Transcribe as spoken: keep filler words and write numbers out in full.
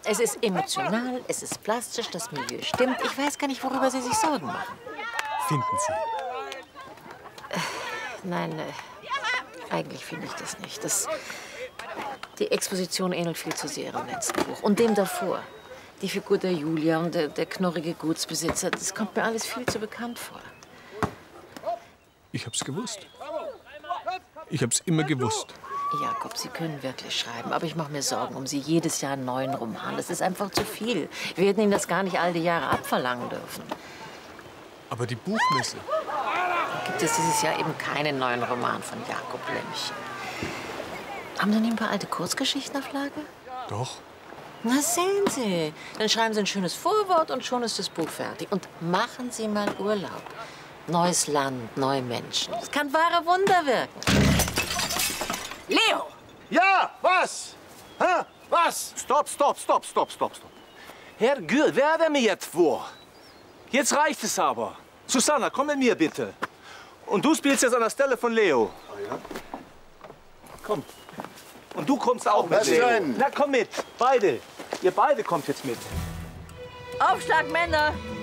Es ist emotional, es ist plastisch, das Milieu stimmt. Ich weiß gar nicht, worüber Sie sich Sorgen machen. Finden Sie? Äh, nein, äh, eigentlich finde ich das nicht. Das, die Exposition ähnelt viel zu sehr im letzten Buch. Und dem davor. Die Figur der Julia und der, der knorrige Gutsbesitzer, das kommt mir alles viel zu bekannt vor. Ich hab's gewusst. Ich hab's immer gewusst. Jakob, Sie können wirklich schreiben, aber ich mache mir Sorgen um Sie. Jedes Jahr einen neuen Roman. Das ist einfach zu viel. Wir hätten Ihnen das gar nicht all die Jahre abverlangen dürfen. Aber die Buchmesse. Da gibt es dieses Jahr eben keinen neuen Roman von Jakob Lämmchen. Haben Sie nicht ein paar alte Kurzgeschichten auf Lager? Doch. Na, sehen Sie. Dann schreiben Sie ein schönes Vorwort und schon ist das Buch fertig. Und machen Sie mal Urlaub. Neues Land, neue Menschen. Das kann wahre Wunder wirken. Leo! Ja, was? Hä? Was? Stopp, stopp, stopp, stopp, stopp, stopp. Herr Gül, wer hat er mir jetzt vor? Jetzt reicht es aber. Susanna, komm mit mir bitte. Und du spielst jetzt an der Stelle von Leo. Ah, ja? Komm. Und du kommst auch mit, Was Leo. denn? Na, komm mit. Beide. Ihr beide kommt jetzt mit. Aufschlag, Männer!